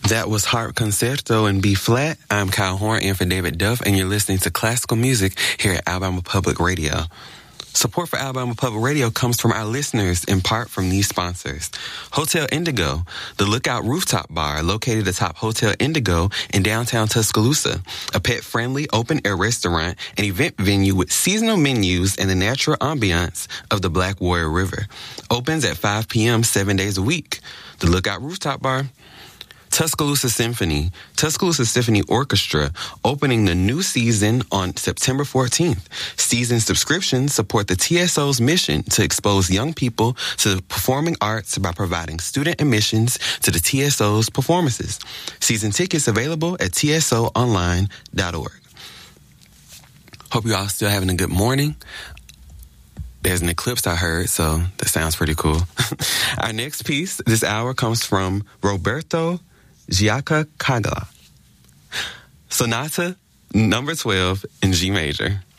That was Harp Concerto in B flat. I'm Kyle Horn in for David Duff, and you're listening to classical music here at Alabama Public Radio. Support for Alabama Public Radio comes from our listeners, in part from these sponsors. Hotel Indigo, the Lookout Rooftop Bar located atop Hotel Indigo in downtown Tuscaloosa, a pet-friendly open-air restaurant and event venue with seasonal menus and the natural ambiance of the Black Warrior River. Opens at 5 p.m. 7 days a week. The Lookout Rooftop Bar. Tuscaloosa Symphony Orchestra, opening the new season on September 14th. Season subscriptions support the TSO's mission to expose young people to the performing arts by providing student admissions to the TSO's performances. Season tickets available at tsoonline.org. Hope you all still having a good morning. There's an eclipse I heard, so that sounds pretty cool. Our next piece this hour comes from Roberto Giacacaglia. Sonata number 12 in G major.